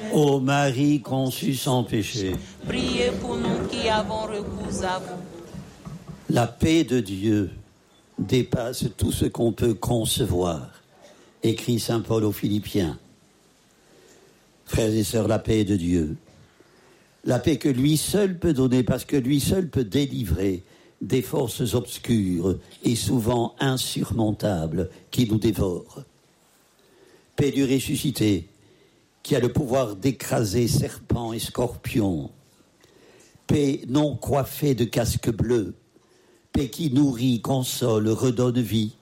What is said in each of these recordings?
Ô Marie conçue sans péché, priez pour nous qui avons recours à vous. la paix de Dieu dépasse tout ce qu'on peut concevoir, écrit saint Paul aux Philippiens. Frères et sœurs, la paix de Dieu, la paix que lui seul peut donner, parce que lui seul peut délivrer des forces obscures et souvent insurmontables qui nous dévorent. Paix du ressuscité, qui a le pouvoir d'écraser serpents et scorpions. Paix non coiffée de casque bleu. Paix qui nourrit, console, redonne vie.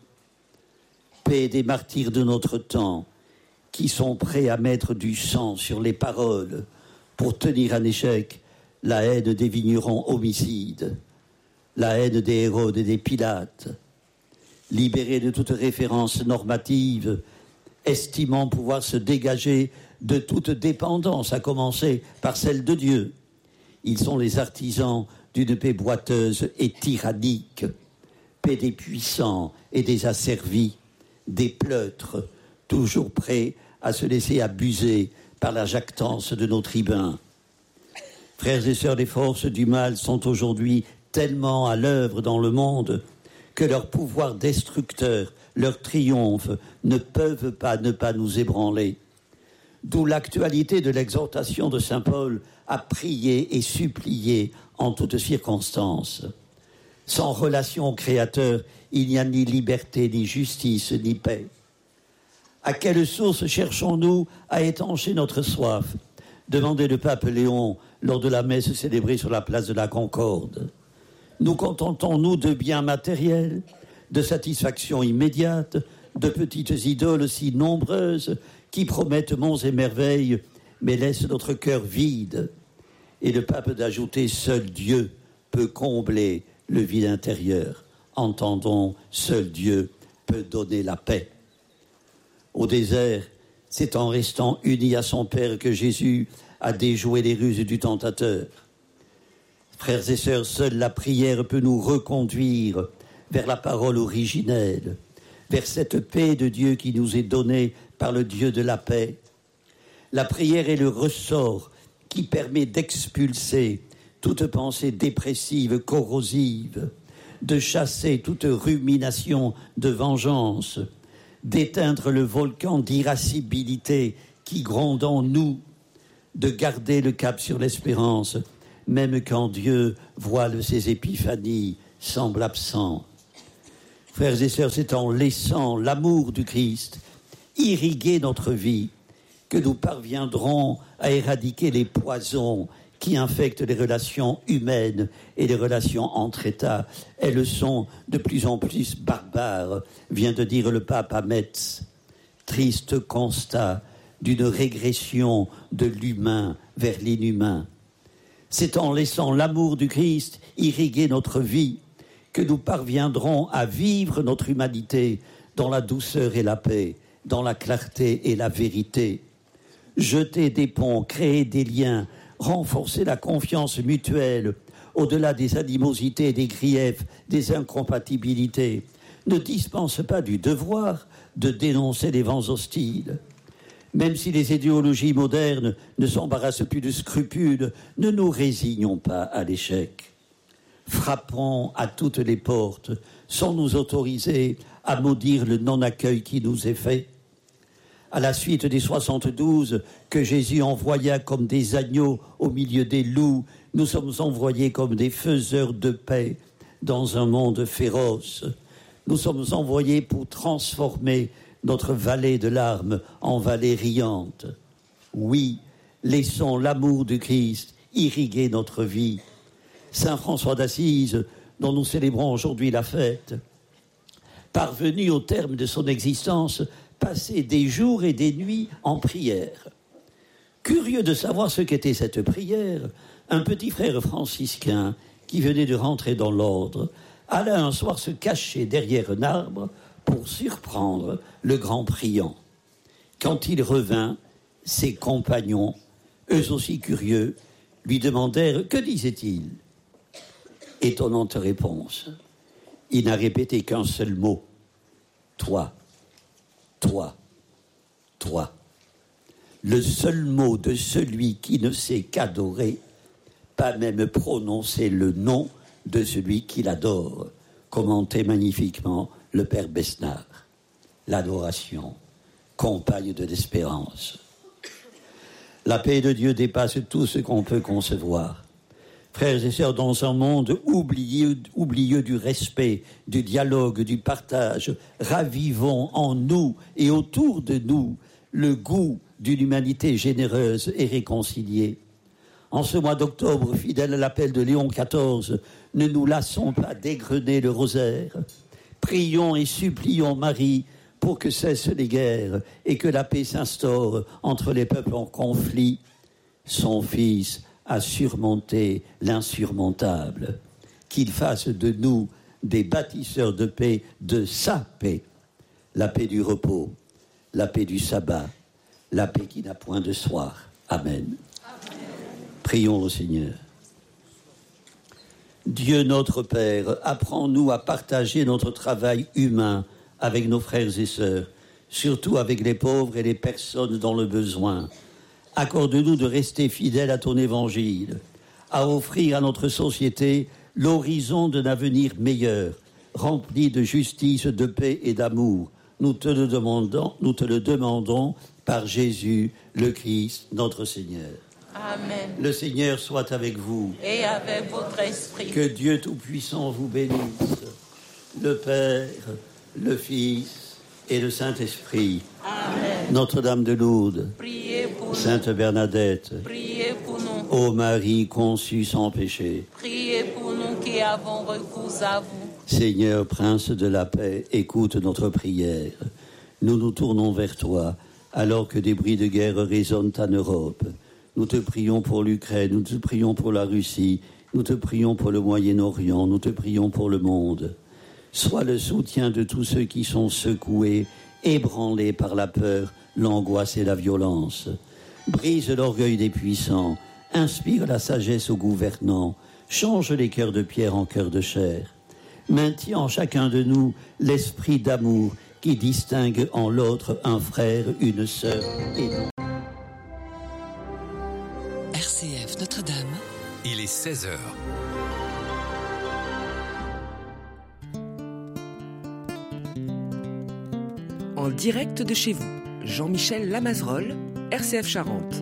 Paix des martyrs de notre temps, qui sont prêts à mettre du sang sur les paroles pour tenir en échec la haine des vignerons homicides, la haine des Hérode et des Pilates, libérés de toute référence normative, estimant pouvoir se dégager de toute dépendance, à commencer par celle de Dieu. Ils sont les artisans d'une paix boiteuse et tyrannique, paix des puissants et des asservis, des pleutres, toujours prêts à se laisser abuser par la jactance de nos tribuns. Frères et sœurs, les forces du mal sont aujourd'hui tellement à l'œuvre dans le monde que leur pouvoir destructeur, leur triomphe ne peuvent pas ne pas nous ébranler. D'où l'actualité de l'exhortation de saint Paul à prier et supplier en toutes circonstances. Sans relation au Créateur, il n'y a ni liberté, ni justice, ni paix. À quelle source cherchons-nous à étancher notre soif ? Demandait le pape Léon lors de la messe célébrée sur la place de la Concorde. Nous contentons-nous de biens matériels, de satisfactions immédiates, de petites idoles si nombreuses qui promettent monts et merveilles, mais laissent notre cœur vide. Et le pape d'ajouter « Seul Dieu peut combler le vide intérieur ». Entendons, seul Dieu peut donner la paix. Au désert, c'est en restant uni à son Père que Jésus a déjoué les ruses du tentateur. Frères et sœurs, seule la prière peut nous reconduire vers la parole originelle, vers cette paix de Dieu qui nous est donnée par le Dieu de la paix. La prière est le ressort qui permet d'expulser toute pensée dépressive, corrosive, de chasser toute rumination de vengeance, d'éteindre le volcan d'irascibilité qui gronde en nous, de garder le cap sur l'espérance, même quand Dieu voile ses épiphanies, semble absent. Frères et sœurs, c'est en laissant l'amour du Christ irriguer notre vie que nous parviendrons à éradiquer les poisons qui infectent les relations humaines et les relations entre États. Elles sont de plus en plus barbares, vient de dire le pape à Metz. Triste constat d'une régression de l'humain vers l'inhumain. C'est en laissant l'amour du Christ irriguer notre vie que nous parviendrons à vivre notre humanité dans la douceur et la paix, dans la clarté et la vérité. Jeter des ponts, créer des liens, renforcer la confiance mutuelle au-delà des animosités, des griefs, des incompatibilités, ne dispense pas du devoir de dénoncer les vents hostiles. Même si les idéologies modernes ne s'embarrassent plus de scrupules, ne nous résignons pas à l'échec. Frappons à toutes les portes sans nous autoriser à maudire le non-accueil qui nous est fait. À la suite des 72 que Jésus envoya comme des agneaux au milieu des loups, nous sommes envoyés comme des faiseurs de paix dans un monde féroce. Nous sommes envoyés pour transformer notre vallée de larmes en vallée riante. Oui, laissons l'amour du Christ irriguer notre vie. Saint François d'Assise, dont nous célébrons aujourd'hui la fête, parvenu au terme de son existence, passait des jours et des nuits en prière. Curieux de savoir ce qu'était cette prière, un petit frère franciscain qui venait de rentrer dans l'ordre alla un soir se cacher derrière un arbre pour surprendre le grand priant. Quand il revint, ses compagnons, eux aussi curieux, lui demandèrent « Que disait-il » Étonnante réponse. Il n'a répété qu'un seul mot. Toi, toi, toi. le seul mot de celui qui ne sait qu'adorer, pas même prononcer le nom de celui qui l'adore, commentait magnifiquement le père Besnard. L'adoration, compagne de l'espérance. La paix de Dieu dépasse tout ce qu'on peut concevoir. Frères et sœurs, dans un monde oublieux du respect, du dialogue, du partage, ravivons en nous et autour de nous le goût d'une humanité généreuse et réconciliée. En ce mois d'octobre, fidèle à l'appel de Léon XIV, ne nous lassons pas d'égrener le rosaire. Prions et supplions Marie pour que cessent les guerres et que la paix s'instaure entre les peuples en conflit. Son Fils a surmonté l'insurmontable. Qu'il fasse de nous des bâtisseurs de paix, de sa paix. La paix du repos, la paix du sabbat, la paix qui n'a point de soir. Amen. Prions au Seigneur. Dieu notre Père, apprends-nous à partager notre travail humain avec nos frères et sœurs, surtout avec les pauvres et les personnes dans le besoin. Accorde-nous de rester fidèles à ton évangile, à offrir à notre société l'horizon d'un avenir meilleur, rempli de justice, de paix et d'amour. Nous te le demandons par Jésus, le Christ, notre Seigneur. Amen. Le Seigneur soit avec vous. Et avec votre esprit. Que Dieu Tout-Puissant vous bénisse, le Père, le Fils et le Saint-Esprit. Amen. Notre-Dame de Lourdes, Priez pour Sainte Bernadette, Priez pour nous. ô Marie conçue sans péché, Priez pour nous qui avons recours à vous. Seigneur, Prince de la paix, écoute notre prière. Nous nous tournons vers toi, alors que des bruits de guerre résonnent en Europe. Nous te prions pour l'Ukraine, nous te prions pour la Russie, nous te prions pour le Moyen-Orient, nous te prions pour le monde. Sois le soutien de tous ceux qui sont secoués, ébranlés par la peur, l'angoisse et la violence. Brise l'orgueil des puissants, inspire la sagesse aux gouvernants, change les cœurs de pierre en cœurs de chair. Maintiens en chacun de nous l'esprit d'amour qui distingue en l'autre un frère, une sœur et non. RCF Notre-Dame. Il est 16h. En direct de chez vous, Jean-Michel Lamazerolle, RCF Charente.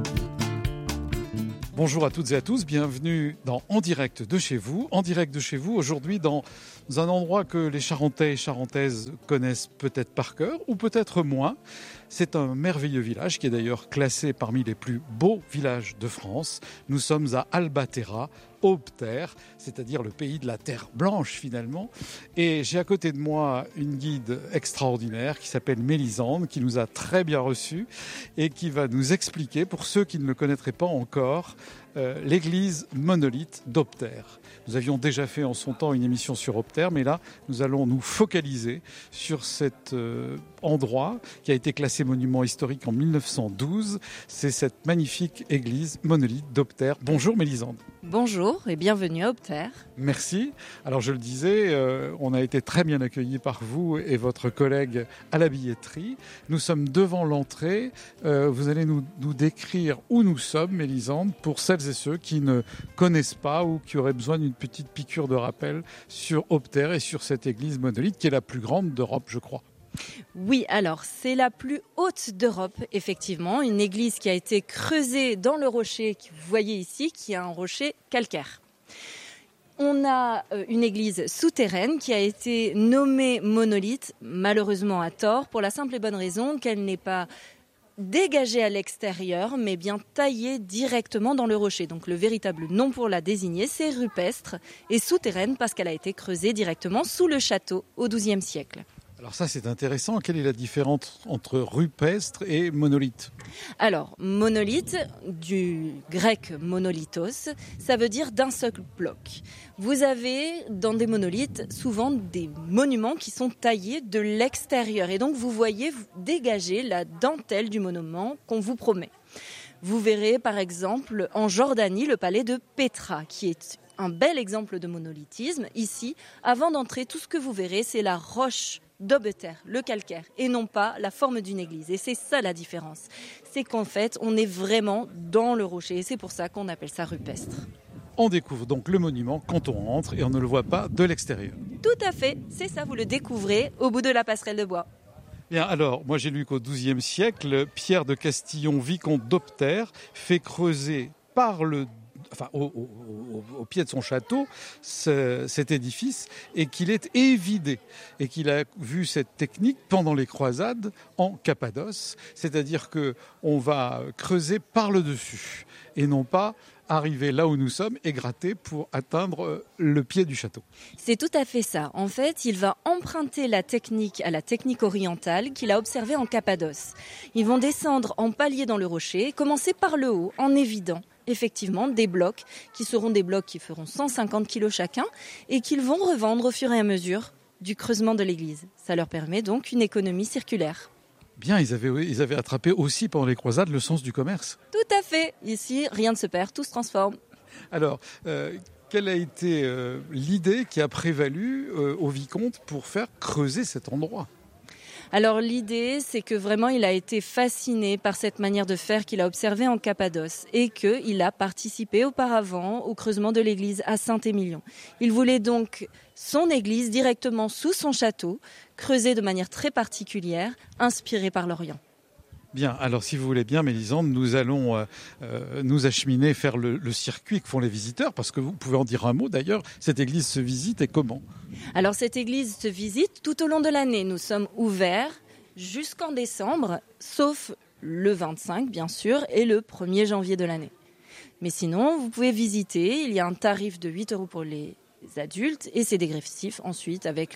Bonjour à toutes et à tous, bienvenue dans En direct de chez vous. En direct de chez vous, aujourd'hui dans un endroit que les Charentais et Charentaises connaissent peut-être par cœur ou peut-être moins. C'est un merveilleux village qui est d'ailleurs classé parmi les plus beaux villages de France. Nous sommes à Albatera, Aube-Terre, c'est-à-dire le pays de la terre blanche finalement. Et j'ai à côté de moi une guide extraordinaire qui s'appelle Mélisande, qui nous a très bien reçus et qui va nous expliquer, pour ceux qui ne le connaîtraient pas encore, l'église monolithe d'Aube-Terre. Nous avions déjà fait en son temps une émission sur Aube-Terre, mais là, nous allons nous focaliser sur cet endroit qui a été classé monument historique en 1912. C'est cette magnifique église monolithe d'Aube-Terre. Bonjour Mélisande. Bonjour et bienvenue à Aube-Terre. Merci. Alors je le disais, on a été très bien accueillis par vous et votre collègue à la billetterie. Nous sommes devant l'entrée. Vous allez nous décrire où nous sommes, Mélisande, pour celles et ceux qui ne connaissent pas ou qui auraient besoin d'une petite piqûre de rappel sur Aube-Terre et sur cette église monolithe qui est la plus grande d'Europe, je crois. Oui, alors c'est la plus haute d'Europe, effectivement, une église qui a été creusée dans le rocher que vous voyez ici, qui est un rocher calcaire. On a une église souterraine qui a été nommée monolithe, malheureusement à tort, pour la simple et bonne raison qu'elle n'est pas dégagée à l'extérieur, mais bien taillée directement dans le rocher. Donc le véritable nom pour la désigner, c'est rupestre, et souterraine parce qu'elle a été creusée directement sous le château au XIIe siècle. Alors ça, c'est intéressant. Quelle est la différence entre rupestre et monolithe ? Alors, monolithe, du grec monolithos, ça veut dire d'un seul bloc. Vous avez dans des monolithes souvent des monuments qui sont taillés de l'extérieur. Et donc, vous voyez dégager la dentelle du monument qu'on vous promet. Vous verrez par exemple en Jordanie le palais de Pétra, qui est un bel exemple de monolithisme. Ici, avant d'entrer, tout ce que vous verrez, c'est la roche d'Aubeterre, le calcaire, et non pas la forme d'une église. Et c'est ça la différence. C'est qu'en fait, on est vraiment dans le rocher. Et c'est pour ça qu'on appelle ça rupestre. On découvre donc le monument quand on rentre et on ne le voit pas de l'extérieur. Tout à fait, c'est ça, vous le découvrez au bout de la passerelle de bois. Bien, alors, moi j'ai lu qu'au XIIe siècle, Pierre de Castillon, vicomte d'Aubeterre, fait creuser au pied de son château cet édifice et qu'il est évidé et qu'il a vu cette technique pendant les croisades en Cappadoce, c'est-à-dire qu'on va creuser par le dessus et non pas arriver là où nous sommes et gratter pour atteindre le pied du château. C'est tout à fait ça. En fait, il va emprunter la technique à la technique orientale qu'il a observée en Cappadoce. Ils vont descendre en palier dans le rocher, commencer par le haut en évidant effectivement des blocs qui seront des blocs qui feront 150 kilos chacun et qu'ils vont revendre au fur et à mesure du creusement de l'église. Ça leur permet donc une économie circulaire. Bien, ils avaient attrapé aussi pendant les croisades le sens du commerce. Tout à fait. Ici, rien ne se perd, tout se transforme. Alors, quelle a été l'idée qui a prévalu au vicomte pour faire creuser cet endroit ? Alors l'idée, c'est que vraiment il a été fasciné par cette manière de faire qu'il a observée en Cappadoce et qu'il a participé auparavant au creusement de l'église à Saint-Émilion. Il voulait donc son église directement sous son château, creusée de manière très particulière, inspirée par l'Orient. Bien, alors si vous voulez bien, Mélisande, nous allons nous acheminer, faire le circuit que font les visiteurs, parce que vous pouvez en dire un mot d'ailleurs, cette église se visite et comment ? Alors cette église se visite tout au long de l'année. Nous sommes ouverts jusqu'en décembre, sauf le 25 bien sûr, et le 1er janvier de l'année. Mais sinon, vous pouvez visiter, il y a un tarif de 8 € pour les adultes, et c'est dégressif ensuite avec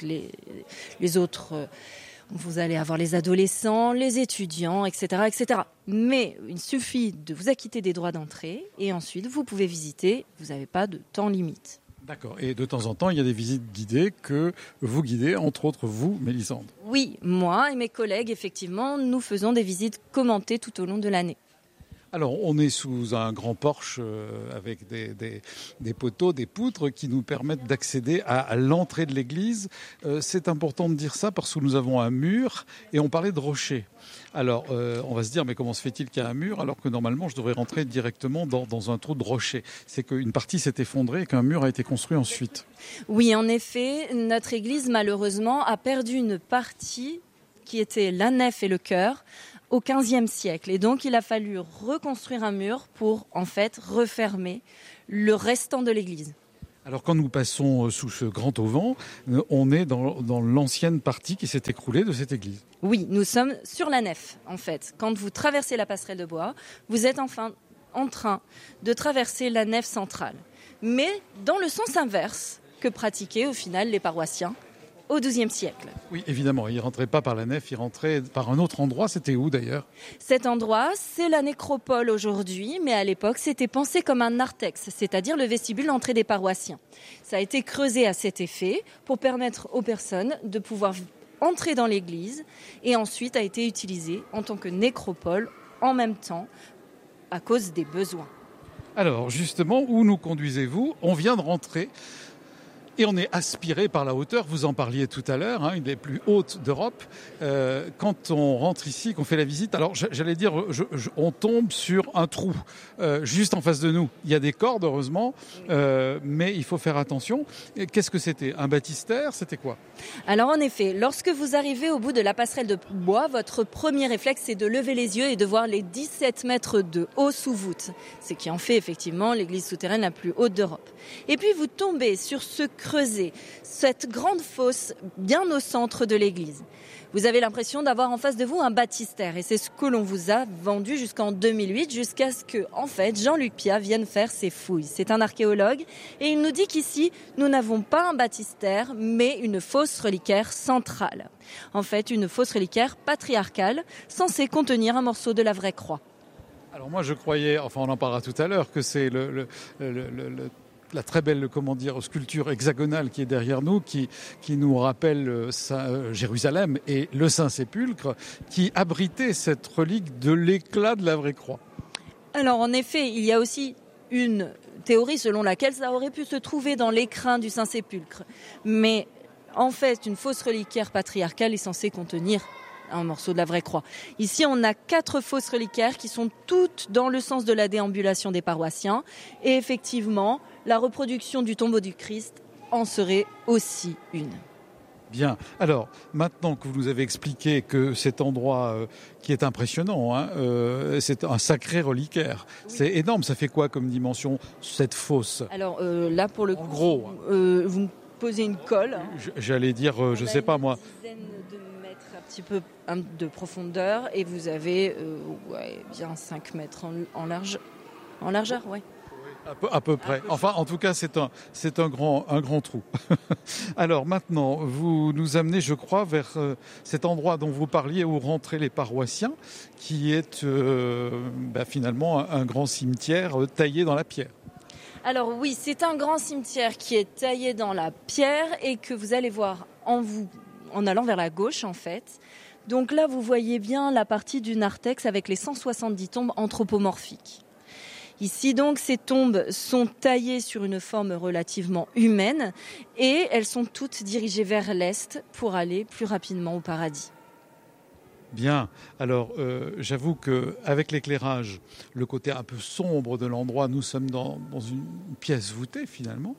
les autres... Vous allez avoir les adolescents, les étudiants, etc., etc. Mais il suffit de vous acquitter des droits d'entrée et ensuite vous pouvez visiter. Vous n'avez pas de temps limite. D'accord. Et de temps en temps, il y a des visites guidées que vous guidez, entre autres vous, Mélisande. Oui, moi et mes collègues, effectivement, nous faisons des visites commentées tout au long de l'année. Alors, on est sous un grand porche avec des poteaux, des poutres qui nous permettent d'accéder à l'entrée de l'église. C'est important de dire ça parce que nous avons un mur et on parlait de rocher. Alors, on va se dire, mais comment se fait-il qu'il y a un mur alors que normalement, je devrais rentrer directement dans un trou de rocher ? C'est qu'une partie s'est effondrée et qu'un mur a été construit ensuite. Oui, en effet, notre église, malheureusement, a perdu une partie qui était la nef et le chœur au XVe siècle. Et donc, il a fallu reconstruire un mur pour, en fait, refermer le restant de l'église. Alors, quand nous passons sous ce grand auvent, on est dans l'ancienne partie qui s'est écroulée de cette église. Oui, nous sommes sur la nef, en fait. Quand vous traversez la passerelle de bois, vous êtes enfin en train de traverser la nef centrale. Mais dans le sens inverse que pratiquaient, au final, les paroissiens au XIIe siècle. Oui, évidemment, il ne rentrait pas par la nef, il rentrait par un autre endroit. C'était où d'ailleurs ? Cet endroit, c'est la nécropole aujourd'hui, mais à l'époque, c'était pensé comme un narthex, c'est-à-dire le vestibule d'entrée des paroissiens. Ça a été creusé à cet effet pour permettre aux personnes de pouvoir entrer dans l'église et ensuite a été utilisé en tant que nécropole en même temps à cause des besoins. Alors, justement, où nous conduisez-vous ? On vient de rentrer. Et on est aspiré par la hauteur, vous en parliez tout à l'heure, une des plus hautes d'Europe. Quand on rentre ici, qu'on fait la visite, alors j'allais dire, on tombe sur un trou juste en face de nous. Il y a des cordes, heureusement, mais il faut faire attention. Et qu'est-ce que c'était ? Un baptistère ? C'était quoi ? Alors en effet, lorsque vous arrivez au bout de la passerelle de bois, votre premier réflexe, c'est de lever les yeux et de voir les 17 mètres de haut sous voûte. Ce qui en fait effectivement l'église souterraine la plus haute d'Europe. Et puis vous tombez sur ce creuset, cette grande fosse bien au centre de l'église. Vous avez l'impression d'avoir en face de vous un baptistère et c'est ce que l'on vous a vendu jusqu'en 2008, jusqu'à ce que, en fait, Jean-Luc Piat vienne faire ses fouilles. C'est un archéologue et il nous dit qu'ici, nous n'avons pas un baptistère, mais une fosse reliquaire centrale. En fait, une fosse reliquaire patriarcale, censée contenir un morceau de la vraie croix. Alors moi, je croyais, enfin on en parlera tout à l'heure, que c'est la très belle sculpture hexagonale qui est derrière nous, qui nous rappelle Jérusalem et le Saint-Sépulcre, qui abritait cette relique de l'éclat de la vraie croix. Alors en effet, il y a aussi une théorie selon laquelle ça aurait pu se trouver dans l'écrin du Saint-Sépulcre. Mais En fait, une fausse reliquaire patriarcale est censée contenir un morceau de la vraie croix. Ici, on a 4 fausses reliquaires qui sont toutes dans le sens de la déambulation des paroissiens. Et effectivement, la reproduction du tombeau du Christ en serait aussi une. Bien. Alors, maintenant que vous nous avez expliqué que cet endroit qui est impressionnant, c'est un sacré reliquaire. Oui. C'est énorme. Ça fait quoi comme dimension, cette fosse ? Alors là, pour le coup, gros, vous me posez une colle. J'allais dire, je sais pas moi. Une dizaine de mètres, un petit peu de profondeur, et vous avez bien 5 mètres en largeur, ouais. À peu près. Enfin, en tout cas, c'est un grand trou. Alors maintenant, vous nous amenez, je crois, vers cet endroit dont vous parliez où rentraient les paroissiens, qui est finalement un grand cimetière taillé dans la pierre. Alors oui, c'est un grand cimetière qui est taillé dans la pierre et que vous allez voir en allant vers la gauche, en fait. Donc là, vous voyez bien la partie du narthex avec les 170 tombes anthropomorphiques. Ici, donc, ces tombes sont taillées sur une forme relativement humaine et elles sont toutes dirigées vers l'est pour aller plus rapidement au paradis. Bien. Alors, j'avoue qu'avec l'éclairage, le côté un peu sombre de l'endroit, nous sommes dans une pièce voûtée finalement.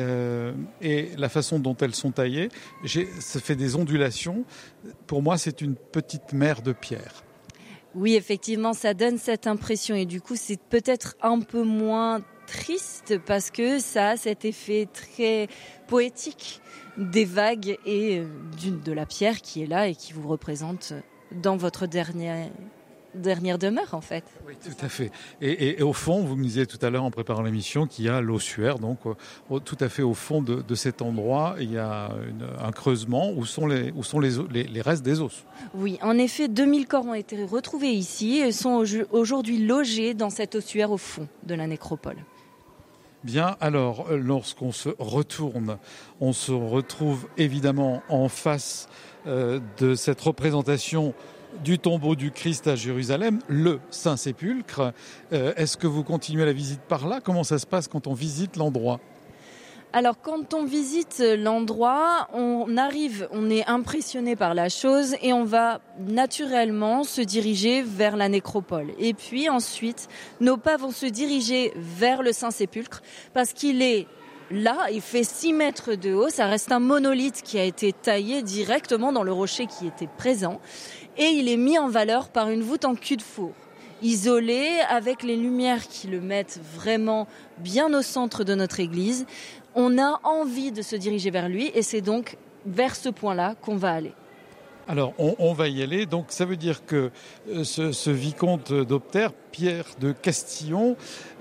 Et la façon dont elles sont taillées, ça fait des ondulations. Pour moi, c'est une petite mer de pierre. Oui, effectivement, ça donne cette impression et du coup, c'est peut-être un peu moins triste parce que ça a cet effet très poétique des vagues et de la pierre qui est là et qui vous représente dans votre dernière demeure, en fait. Oui, tout à fait. Et au fond, vous me disiez tout à l'heure en préparant l'émission qu'il y a l'ossuaire, donc tout à fait au fond de cet endroit, il y a un creusement où sont les restes des os. Oui, en effet, 2000 corps ont été retrouvés ici et sont aujourd'hui logés dans cet ossuaire au fond de la nécropole. Bien, alors, lorsqu'on se retourne, on se retrouve évidemment en face de cette représentation du tombeau du Christ à Jérusalem, le Saint-Sépulcre. Est-ce que vous continuez la visite par là ? Comment ça se passe quand on visite l'endroit ? Alors, quand on visite l'endroit, on est impressionné par la chose et on va naturellement se diriger vers la nécropole. Et puis ensuite, nos pas vont se diriger vers le Saint-Sépulcre parce qu'il est là, il fait 6 mètres de haut. Ça reste un monolithe qui a été taillé directement dans le rocher qui était présent. Et il est mis en valeur par une voûte en cul-de-four, isolée avec les lumières qui le mettent vraiment bien au centre de notre église. On a envie de se diriger vers lui et c'est donc vers ce point-là qu'on va aller. Alors, on va y aller. Donc, ça veut dire que ce vicomte d'Opter, Pierre de Castillon,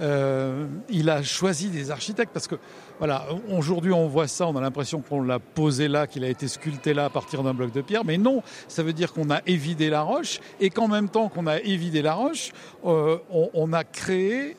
il a choisi des architectes parce que, voilà, aujourd'hui on voit ça, on a l'impression qu'on l'a posé là, qu'il a été sculpté là à partir d'un bloc de pierre. Mais non, ça veut dire qu'on a évidé la roche et qu'en même temps qu'on a évidé la roche, on a créé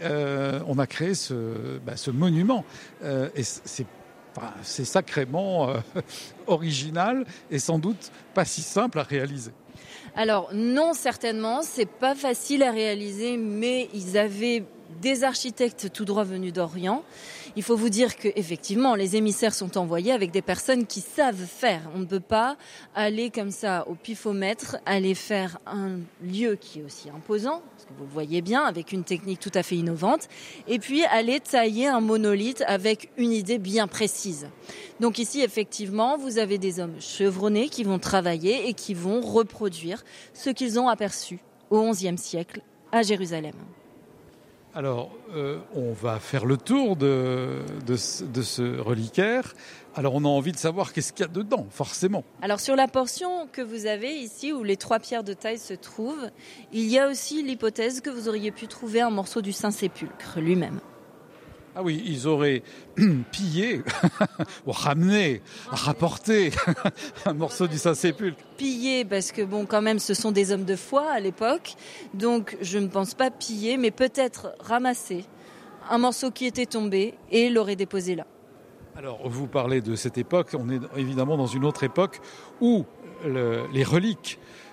ce monument. Et c'est sacrément original et sans doute pas si simple à réaliser. Alors non, certainement, c'est pas facile à réaliser, mais ils avaient des architectes tout droit venus d'Orient. Il faut vous dire que effectivement, les émissaires sont envoyés avec des personnes qui savent faire. On ne peut pas aller comme ça au pifomètre, aller faire un lieu qui est aussi imposant, parce que vous le voyez bien, avec une technique tout à fait innovante, et puis aller tailler un monolithe avec une idée bien précise. Donc ici, effectivement, vous avez des hommes chevronnés qui vont travailler et qui vont reproduire ce qu'ils ont aperçu au XIe siècle à Jérusalem. Alors, on va faire le tour de ce reliquaire. Alors, on a envie de savoir qu'est-ce qu'il y a dedans, forcément. Alors, sur la portion que vous avez ici, où les 3 pierres de taille se trouvent, il y a aussi l'hypothèse que vous auriez pu trouver un morceau du Saint-Sépulcre lui-même. Ah oui, ils auraient pillé, ou ramené, rapporté un morceau du Saint-Sépulcre. Pillé, parce que bon, quand même, ce sont des hommes de foi à l'époque. Donc, je ne pense pas piller, mais peut-être ramasser un morceau qui était tombé et l'aurait déposé là. Alors, vous parlez de cette époque. On est évidemment dans une autre époque où les reliques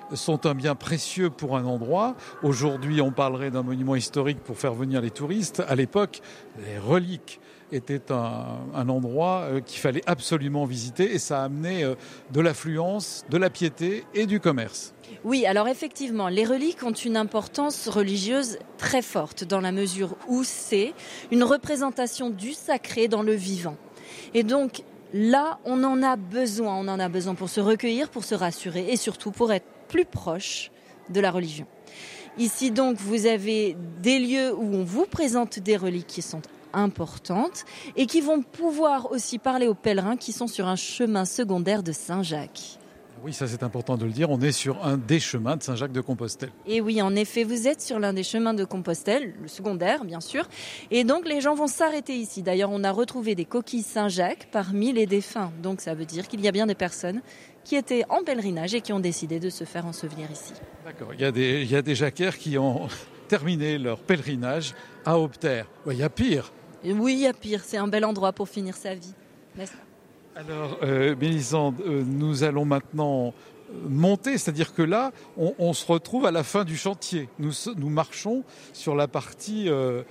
sont un bien précieux pour un endroit. Aujourd'hui, on parlerait d'un monument historique pour faire venir les touristes. À l'époque, les reliques étaient un endroit qu'il fallait absolument visiter et ça a amené de l'affluence, de la piété et du commerce. Oui, alors effectivement, les reliques ont une importance religieuse très forte dans la mesure où c'est une représentation du sacré dans le vivant. Et donc là, on en a besoin pour se recueillir, pour se rassurer et surtout pour être plus proche de la religion. Ici donc, vous avez des lieux où on vous présente des reliques qui sont importantes et qui vont pouvoir aussi parler aux pèlerins qui sont sur un chemin secondaire de Saint-Jacques. Oui, ça c'est important de le dire, on est sur un des chemins de Saint-Jacques-de-Compostelle. Et oui, en effet, vous êtes sur l'un des chemins de Compostelle, le secondaire bien sûr, et donc les gens vont s'arrêter ici. D'ailleurs, on a retrouvé des coquilles Saint-Jacques parmi les défunts, donc ça veut dire qu'il y a bien des personnes qui étaient en pèlerinage et qui ont décidé de se faire ensevelir ici. D'accord, il y a des jacquaires qui ont terminé leur pèlerinage à Opter. Ouais, il y a pire. Et oui, il y a pire, c'est un bel endroit pour finir sa vie, n'est-ce pas ? Alors, Mélisande, nous allons maintenant monter, c'est-à-dire que là, on se retrouve à la fin du chantier. Nous marchons sur la partie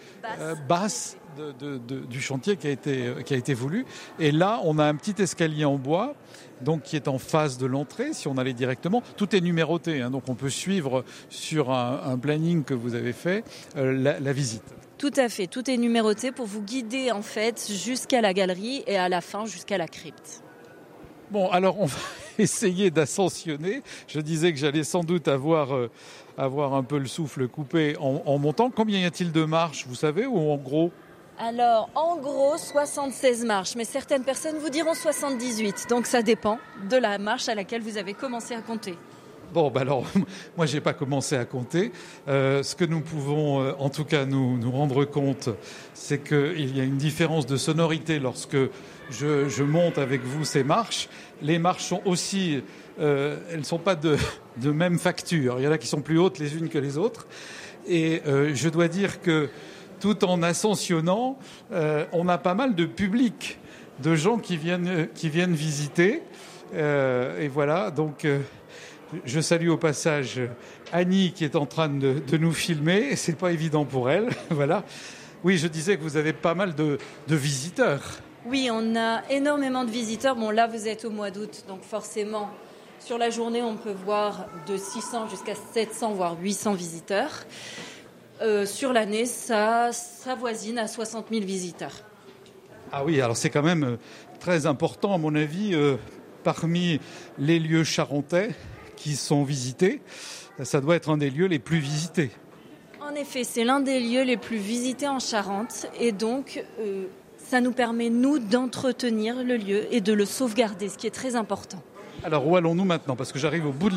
basse du chantier qui a été voulu. Et là, on a un petit escalier en bois, donc qui est en face de l'entrée. Si on allait directement, tout est numéroté, hein, donc on peut suivre sur un planning que vous avez fait la visite. Tout à fait, tout est numéroté pour vous guider en fait jusqu'à la galerie et à la fin jusqu'à la crypte. Bon, alors on va essayer d'ascensionner. Je disais que j'allais sans doute avoir un peu le souffle coupé en montant. Combien y a-t-il de marches, vous savez, ou en gros ? Alors, en gros, 76 marches, mais certaines personnes vous diront 78. Donc ça dépend de la marche à laquelle vous avez commencé à compter. Bon, bah alors, moi, j'ai pas commencé à compter. Ce que nous pouvons, en tout cas, nous rendre compte, c'est qu'il y a une différence de sonorité lorsque je monte avec vous ces marches. Les marches sont aussi, elles sont pas de même facture. Il y en a qui sont plus hautes les unes que les autres. Et je dois dire que tout en ascensionnant, on a pas mal de public, de gens qui viennent visiter. Et voilà, donc. Je salue au passage Annie qui est en train de nous filmer. C'est pas évident pour elle. Voilà. Oui, je disais que vous avez pas mal de visiteurs. Oui, on a énormément de visiteurs. Bon, là, vous êtes au mois d'août, donc forcément, sur la journée, on peut voir de 600 jusqu'à 700, voire 800 visiteurs. Sur l'année, ça voisine à 60 000 visiteurs. Ah oui, alors c'est quand même très important, à mon avis, parmi les lieux charentais qui sont visités, ça doit être un des lieux les plus visités. En effet, c'est l'un des lieux les plus visités en Charente et donc ça nous permet, nous, d'entretenir le lieu et de le sauvegarder, ce qui est très important. Alors où allons-nous maintenant ? Parce que j'arrive au bout de